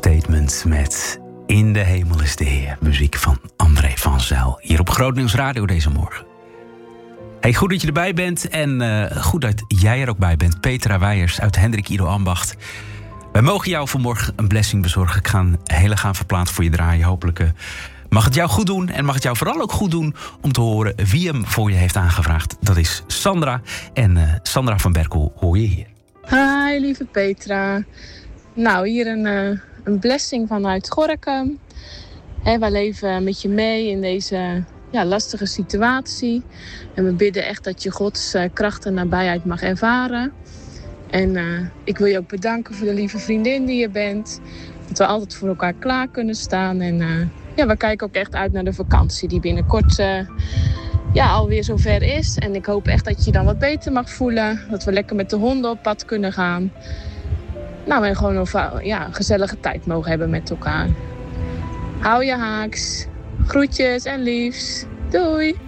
Statement met In de Hemel is de Heer. Muziek van André van Zijl. Hier op Groot Nieuws Radio deze morgen. Hey, goed dat je erbij bent en goed dat jij er ook bij bent. Petra Weijers uit Hendrik Ido Ambacht. Wij mogen jou vanmorgen een blessing bezorgen. Ik ga een hele gave plaat voor je draaien. Hopelijk mag het jou goed doen en mag het jou vooral ook goed doen om te horen wie hem voor je heeft aangevraagd. Dat is Sandra. En Sandra van Berkel hoor je hier. Hi, lieve Petra. Nou, hier een blessing vanuit Gorinchem. Wij leven met je mee in deze lastige situatie. En we bidden echt dat je Gods kracht en nabijheid mag ervaren. En ik wil je ook bedanken voor de lieve vriendin die je bent. Dat we altijd voor elkaar klaar kunnen staan. En we kijken ook echt uit naar de vakantie die binnenkort alweer zover is. En ik hoop echt dat je je dan wat beter mag voelen. Dat we lekker met de honden op pad kunnen gaan. Nou, en gewoon een gezellige tijd mogen hebben met elkaar. Hou je haaks. Groetjes en liefs. Doei!